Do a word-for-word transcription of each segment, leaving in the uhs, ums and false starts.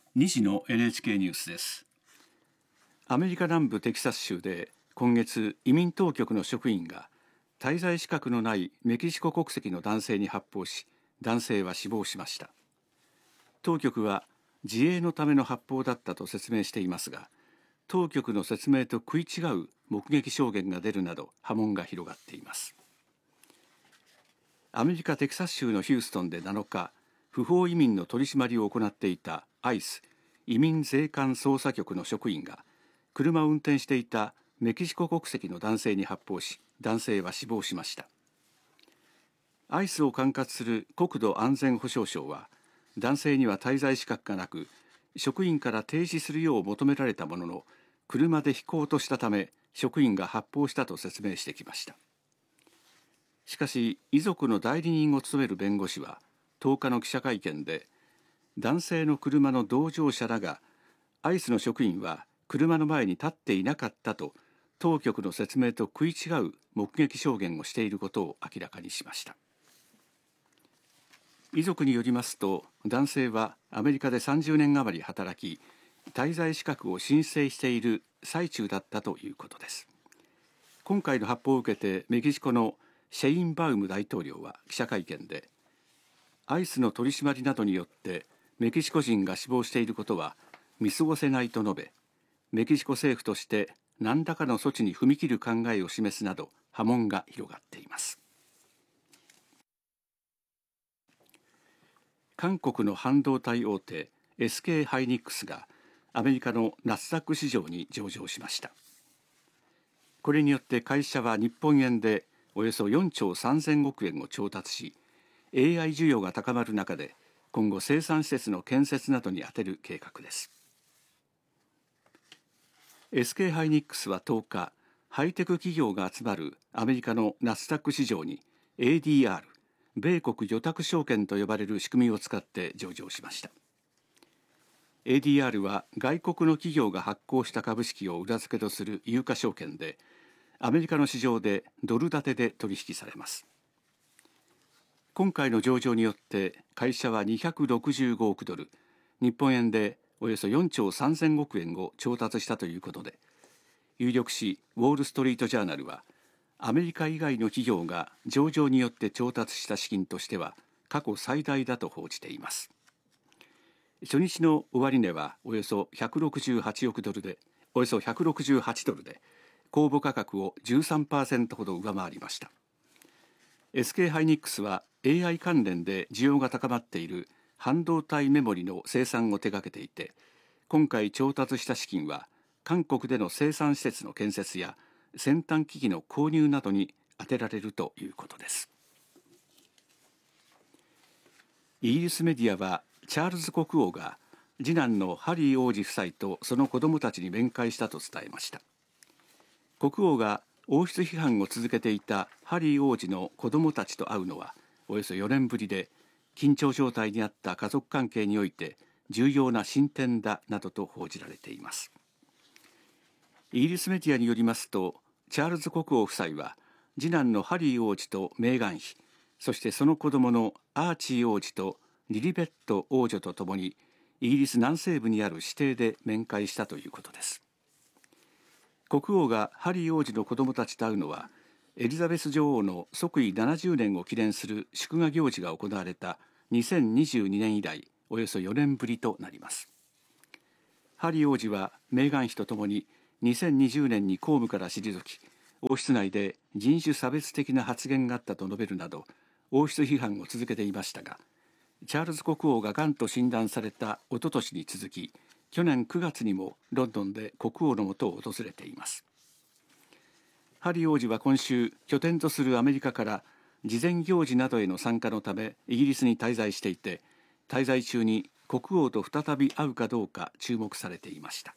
にじの エヌエイチケー ニュースです。 アメリカ南部テキサス州で今月、移民当局の職員が滞在資格のないメキシコ国籍の男性に発砲し、男性は死亡しました。当局は自衛のための発砲だったと説明していますが、当局の説明と食い違う目撃証言が出るなど波紋が広がっています。アメリカ・テキサス州のヒューストンでなのか、不法移民の取り締まりを行っていたアイス移民税関捜査局の職員が車を運転していたメキシコ国籍の男性に発砲し、男性は死亡しました。アイスを管轄する国土安全保障省は、男性には滞在資格がなく、職員から停止するよう求められたものの、車で引こうとしたため職員が発砲したと説明してきました。しかし、遺族の代理人を務める弁護士はとおかの記者会見で、男性の車の同乗者らがアイスの職員は車の前に立っていなかったと当局の説明と食い違う目撃証言をしていることを明らかにしました。遺族によりますと、男性はアメリカでさんじゅうねん余り働き、滞在資格を申請している最中だったということです。今回の発砲を受けてメキシコのシェインバウム大統領は記者会見で、アイスの取り締まりなどによってメキシコ人が死亡していることは見過ごせないと述べ、メキシコ政府として何らかの措置に踏み切る考えを示すなど波紋が広がっています。韓国の半導体大手 エスケー ハイニックスがアメリカのナスダック市場に上場しました。これによって会社は日本円でおよそよんちょうさんぜんおくえんを調達し、エーアイ 需要が高まる中で今後生産施設の建設などに充てる計画です。エスケー ハイニックスはとおか、ハイテク企業が集まるアメリカのナスダック市場に エーディーアール、米国預託証券と呼ばれる仕組みを使って上場しました。エーディーアール は外国の企業が発行した株式を裏付けとする有価証券で、アメリカの市場でドル建てで取引されます。今回の上場によって会社はにひゃくろくじゅうごおくドル、日本円でおよそよんちょうさんぜんおくえんを調達したということで、有力紙ウォール・ストリート・ジャーナルは、アメリカ以外の企業が上場によって調達した資金としては過去最大だと報じています。初日の終値はおよそひゃくろくじゅうはちおくドルで、およそひゃくろくじゅうはちドルで、公募価格を じゅうさんパーセント ほど上回りました。エスケー ハイニックスは エーアイ 関連で需要が高まっている半導体メモリの生産を手掛けていて、今回調達した資金は韓国での生産施設の建設や先端機器の購入などに充てられるということです。イギリスメディアはチャールズ国王が次男のハリー王子夫妻とその子供たちに面会したと伝えました。国王が王室批判を続けていたハリー王子の子供たちと会うのはおよそよねんぶりで、緊張状態にあった家族関係において重要な進展だなどと報じられています。イギリスメディアによりますと、チャールズ国王夫妻は次男のハリー王子とメーガン妃、そしてその子供のアーチー王子とリリベット王女とともにイギリス南西部にある私邸で面会したということです。国王がハリー王子の子供たちと会うのは、エリザベス女王の即位ななじゅうねんを記念する祝賀行事が行われたにせんにじゅうにねん以来およそよねんぶりとなります。ハリー王子はメーガン妃とともににせんにじゅうねんに公務から退き、王室内で人種差別的な発言があったと述べるなど王室批判を続けていましたが、チャールズ国王ががんと診断されたおととしに続き、去年くがつにもロンドンで国王のもとを訪れています。ハリー王子は今週、拠点とするアメリカから慈善行事などへの参加のためイギリスに滞在していて、滞在中に国王と再び会うかどうか注目されていました。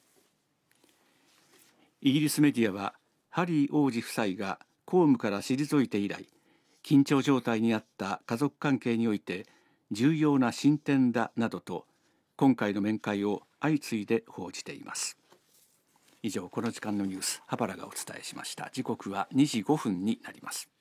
イギリスメディアは、ハリー王子夫妻が公務から退いて以来、緊張状態にあった家族関係において重要な進展だなどと今回の面会を相次いで報じています。以上、この時間のニュース、ハバラがお伝えしました。時刻はにじごふんになります。